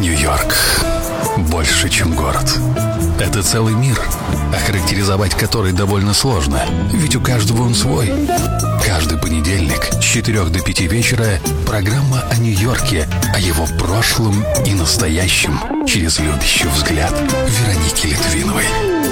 Нью-Йорк. Больше, чем город. Это целый мир, охарактеризовать который довольно сложно, ведь у каждого он свой. Каждый понедельник с 4 до 5 вечера программа о Нью-Йорке, о его прошлом и настоящем через любящий взгляд Вероники Литвиновой.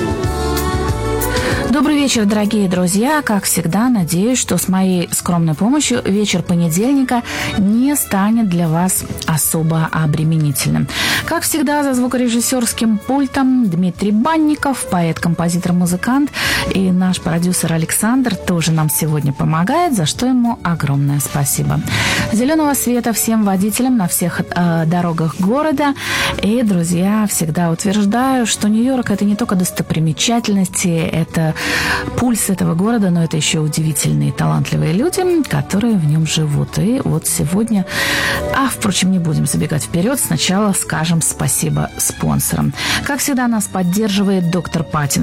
Добрый вечер, дорогие друзья. Как всегда, надеюсь, что с моей скромной помощью вечер понедельника не станет для вас особо обременительным. Как всегда, за звукорежиссерским пультом Дмитрий Банников, поэт, композитор, музыкант, и наш продюсер Александр тоже нам сегодня помогает, за что ему огромное спасибо. Зеленого света всем водителям на всех дорогах города. И, друзья, всегда утверждаю, что Нью-Йорк – это не только достопримечательности, это пульс этого города, но это еще удивительные, талантливые люди, которые в нем живут. И вот сегодня, впрочем, не будем забегать вперед, сначала скажем спасибо спонсорам. Как всегда, нас поддерживает доктор Патин,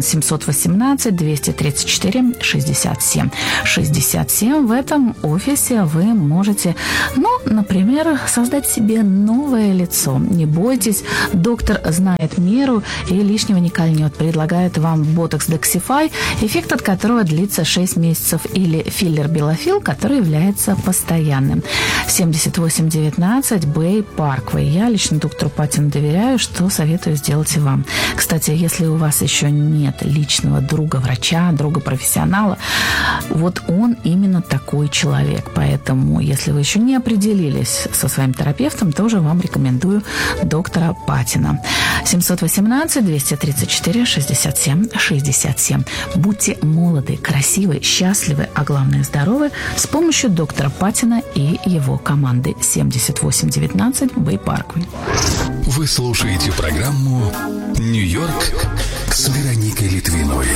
718-234-67-67. В этом офисе вы можете, например, создать себе новое лицо. Не бойтесь, доктор знает меру и лишнего не кольнет. Предлагает вам ботокс Дексифай, эффект от которого длится 6 месяцев, или филлер Белофил, который является постоянным. 7819 Бэй Парквей. Я лично доктору Патину доверяю, что советую сделать и вам. Кстати, если у вас еще нет личного друга-врача, друга-профессионала, вот он именно такой человек. Поэтому, если вы еще не определились со своим терапевтом, тоже вам рекомендую доктора Патина. 718-234-67-67. Будьте молоды, красивы, счастливы, а главное здоровы с помощью доктора Патина и его команды. 7819 Бэй Парквей. Вы слушаете программу «Нью-Йорк» с Вероникой Литвиновой.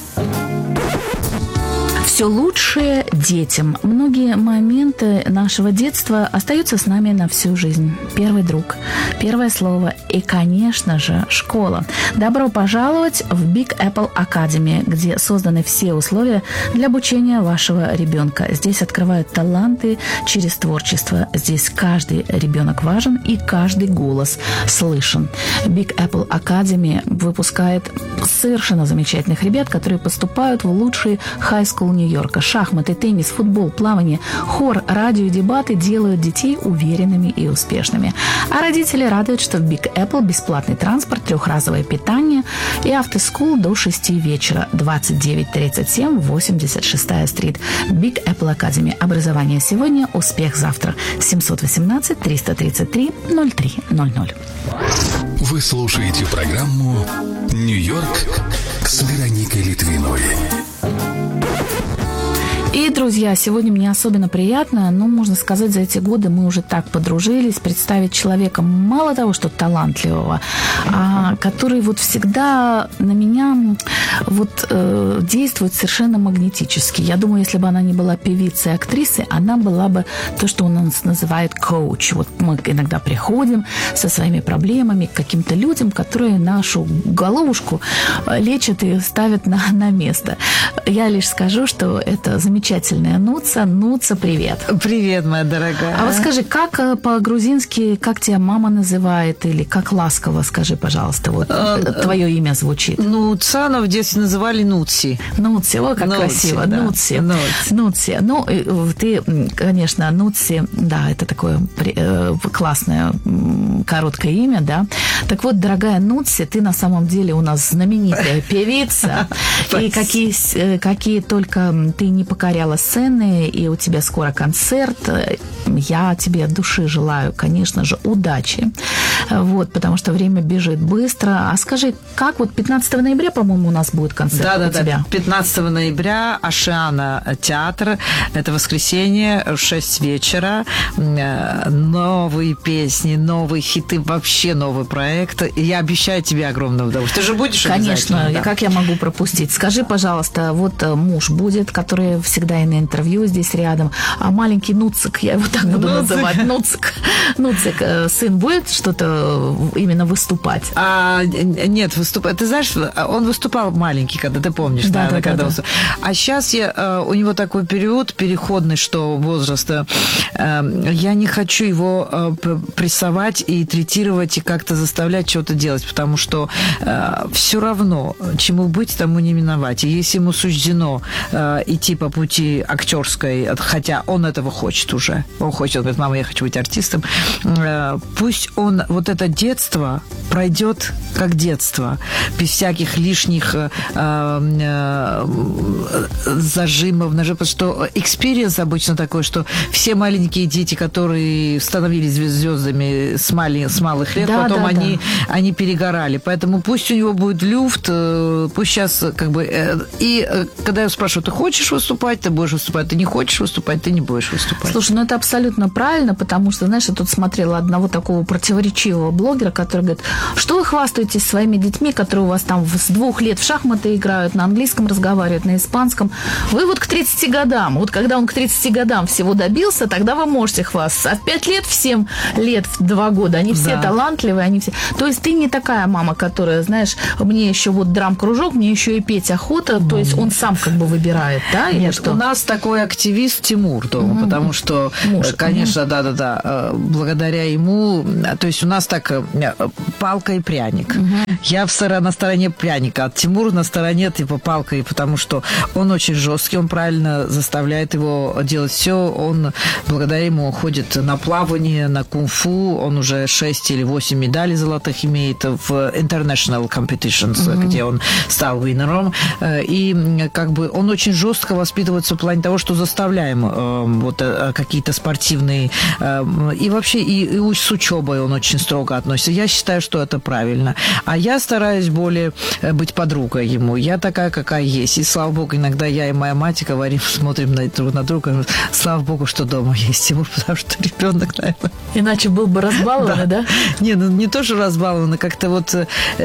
Все лучшее детям. Многие моменты нашего детства остаются с нами на всю жизнь. Первый друг, первое слово и, конечно же, школа. Добро пожаловать в Big Apple Academy, где созданы все условия для обучения вашего ребенка. Здесь открывают таланты через творчество. Здесь каждый ребенок важен и каждый голос слышен. Big Apple Academy выпускает совершенно замечательных ребят, которые поступают в лучшие high-school Нью-Йорка. Шахматы, теннис, футбол, плавание, хор, радио и дебаты делают детей уверенными и успешными. А родители радуют, что в Big Apple бесплатный транспорт, 3-разовое питание и автоскул до 6 вечера. 2937 86-я стрит. Big Apple Academy. Образование сегодня, успех завтра. 718-333-0300. Вы слушаете программу «Нью-Йорк» с Вероникой Литвиновой. И, друзья, сегодня мне особенно приятно, можно сказать, за эти годы мы уже так подружились, представить человека мало того, что талантливого, который вот всегда на меня действует совершенно магнетически. Я думаю, если бы она не была певицей и актрисой, она была бы то, что у нас называют коуч. Вот мы иногда приходим со своими проблемами к каким-то людям, которые нашу головушку лечат и ставят на место. Я лишь скажу, что это замечательная Нуца. Нуца, привет. Привет, моя дорогая. А вот скажи, как по-грузински, как тебя мама называет, или как ласково, скажи, пожалуйста, твое имя звучит? Нуца, но в детстве называли Нуци. Нуци, как Нуци, красиво. Да. Нуци. Ты, конечно, Нуци, да, это такое классное, короткое имя, да. Так вот, дорогая Нуци, ты на самом деле у нас знаменитая певица, и какие только ты не покоряла сцены, и у тебя скоро концерт. Я тебе от души желаю, конечно же, удачи. Потому что время бежит быстро. А скажи, как 15 ноября, по-моему, у нас будет концерт у тебя? Да, 15 ноября Ашиана театр. Это воскресенье, в 6 вечера. Новые песни, новые хиты, вообще новый проект. И я обещаю тебе огромное удовольствие. Ты же будешь обязательно? Конечно. Да. Как я могу пропустить? Скажи, пожалуйста, муж будет, который всегда всегда и на интервью здесь рядом. А маленький Нуцик, я его так буду называть, Нуцик, сын будет что-то именно выступать? Нет, выступать. Ты знаешь, он выступал маленький, когда ты помнишь, да. А сейчас у него такой период переходный, что возраста. Я не хочу его прессовать и третировать, и как-то заставлять что-то делать, потому что все равно, чему быть, тому не миновать. И если ему суждено идти по пути актерской, хотя он этого хочет уже, он говорит, мама, я хочу быть артистом, пусть он вот это детство пройдет как детство, без всяких лишних зажимов, потому что experience обычно такой, что все маленькие дети, которые становились звездами с малых лет, потом они перегорали. Поэтому пусть у него будет люфт, пусть сейчас как бы... И когда я спрашиваю, ты хочешь выступать, ты будешь выступать, ты не хочешь выступать, ты не будешь выступать. Слушай, ну это абсолютно правильно, потому что, знаешь, я тут смотрела одного такого противоречивого блогера, который говорит, что вы хвастаетесь своими детьми, которые у вас там с 2 лет в шахматы играют, на английском разговаривают, на испанском. Вы вот к 30 годам, вот когда он к 30 годам всего добился, тогда вы можете хвастаться. А в 5 лет, в 7 лет, в 2 года, они все талантливые, они все... То есть ты не такая мама, которая, знаешь, мне еще вот драм-кружок, мне еще и петь охота, то есть он сам как бы выбирает, да? Или Нет, что? У нас такой активист Тимур дома, потому что, конечно, благодаря ему, то есть у нас так палка и пряник. Я на стороне пряника, а Тимур на стороне типа палка, потому что он очень жесткий, он правильно заставляет его делать все, он благодаря ему ходит на плавание, на кунг-фу, он уже 6 или 8 медалей золотых имеет в international competitions, где он стал виннером, и как бы он очень жестко воспитывается в плане того, что заставляем вот какие-то спортивные, и вообще и с учебой он очень строго относится. Я считаю, что это правильно. А я стараюсь более быть подругой ему. Я такая, какая есть. И слава богу, иногда я и моя мать говорим, смотрим друг на друга, слава богу, что дома есть Тимур, потому что ребенок, наверное... Иначе был бы разбалованный, да? Не, ну не тоже разбалованный, как-то вот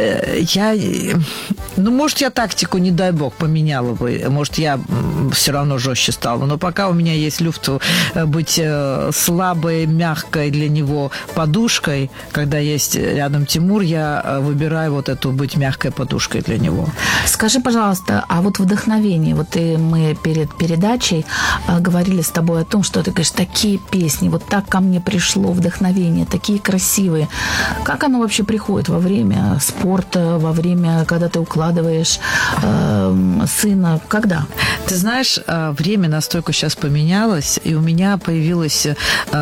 я... Ну, может, я тактику, не дай бог, поменяла бы. Может, я все равно жестче стала. Но пока у меня есть люфт быть слабой, мягкой для него подушкой, когда есть рядом Тимур, я выбираю вот эту быть мягкой подушкой для него. Скажи, пожалуйста, а вот вдохновение, вот мы перед передачей говорили с тобой о том, что ты говоришь, такие песни, вот так ко мне пришло вдохновение, такие красивые. Как оно вообще приходит во время спорта, во время, когда ты укладываешь сына? Когда? Ты знаешь, время настолько сейчас поменялось, и у меня появился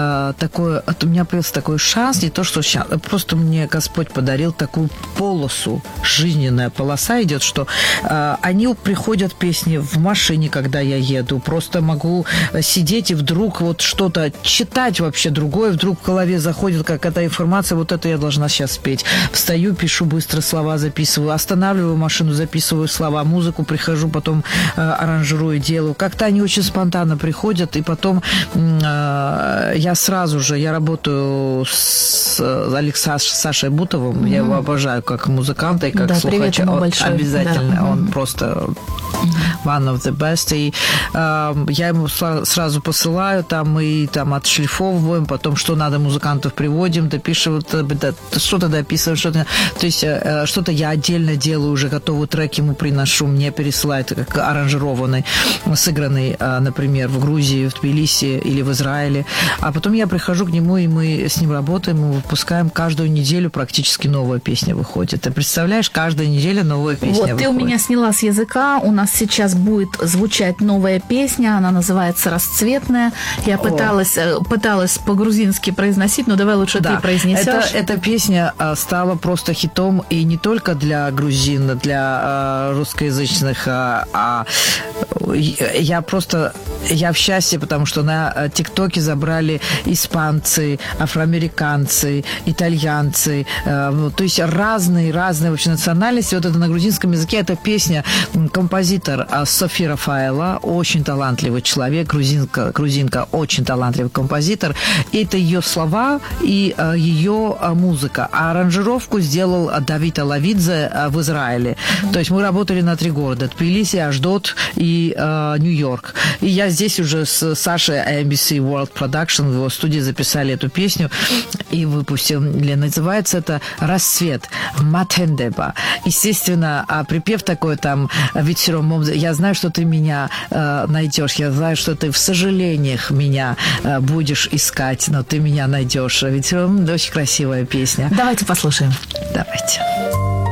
такой шанс, не то, что сейчас, просто мне Господь подарил такую полосу, жизненная полоса идет, что они приходят, песни, в машине, когда я еду, просто могу сидеть и вдруг вот что-то читать вообще другое, вдруг в голове заходит какая-то информация, вот это я должна сейчас спеть. Встаю, пишу быстро слова, записываю, останавливаю машину, записываю слова, музыку, прихожу, потом аранжирую, делаю. Как-то они очень спонтанно приходят, и потом я работаю с Сашей Бутовым, я его обожаю как музыканта и как слухача. Обязательно, да. Он просто one of the best. И я ему сразу посылаю, там мы там отшлифовываем, потом что надо музыкантов приводим, допишем, что-то дописываем, что-то. То есть что-то я отдельно делаю, уже готовый трек ему приношу, мне пересылают как аранжированный, сыгранный, например, в Грузии, в Тбилиси или в Израиле. А потом я прихожу к нему, и мы с ним работаем, мы выпускаем каждую неделю практически новая песня выходит. Ты представляешь, каждая неделя новая песня выходит. Вот, ты у меня сняла с языка, у нас сейчас будет звучать новая песня, она называется «Расцветная». Я пыталась по-грузински произносить, но давай лучше ты произнесешь. Эта песня стала просто хитом, и не только для грузин, для русскоязычных, Я в счастье, потому что на ТикТоке забрали испанцы, афроамериканцы, итальянцы, то есть разные вообще национальности. Вот это на грузинском языке, эта песня, композитор Софи Рафаэла, очень талантливый человек, грузинка, очень талантливый композитор. Это ее слова и ее музыка. А аранжировку сделал Давид Алавидзе в Израиле. То есть мы работали на 3 города: Тбилиси, Ашдод и Нью-Йорк. И я здесь уже с Сашей ABC World Production в его студии записали эту песню и выпустили. Называется это «Рассвет», «Матендеба». Естественно, припев такой там «Вечером я знаю, что ты меня найдешь, я знаю, что ты в сожалениях меня будешь искать, но ты меня найдешь». Вечером очень красивая песня. Давайте послушаем. Давайте.